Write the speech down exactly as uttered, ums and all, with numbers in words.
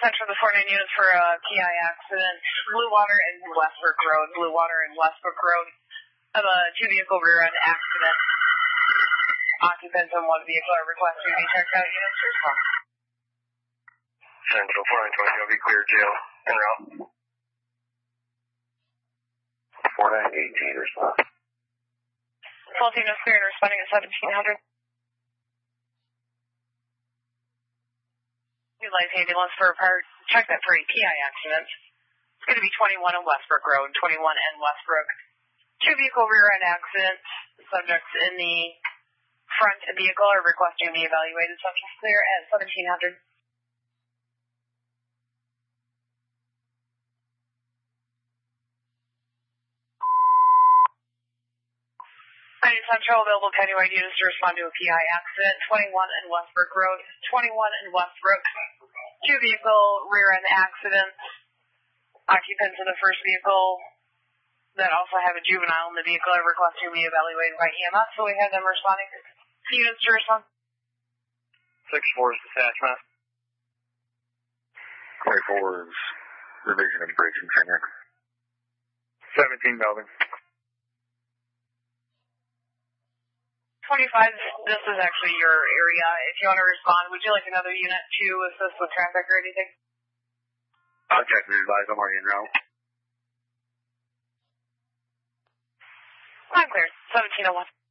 Central to four nine units for a P I accident. Blue Water and Westbrook Road. Blue Water and Westbrook Road. Have a two-vehicle rear-end accident. Occupants in one vehicle are requested to be checked out. Units to respond. Central four nine twenty, be clear, jail, en route. four nine eighteen, respond. twelve units clear and responding at seventeen hundred. Utilize ambulance for a part, check that for a P I accident. It's going to be twenty-one on Westbrook Road, twenty-one and Westbrook. Two vehicle rear end accident. Subjects in the front vehicle are requesting to be evaluated. Subjects clear at seventeen hundred. ninety Central, available countywide units to respond to a P I accident. twenty-one and Westbrook Road, twenty-one and Westbrook. Two vehicle rear end accident. Occupants in the first vehicle that also have a juvenile in the vehicle are requesting to be evaluated by E M S, so we have them responding. Units to respond. six four is detachment. twenty-four is revision of bridge and finger. seventeen Melvin. twenty-five, this is actually your area. If you want to respond, would you like another unit to assist with traffic or anything? I'll check and advise. I'm already en route. I'm clear. seventeen oh one.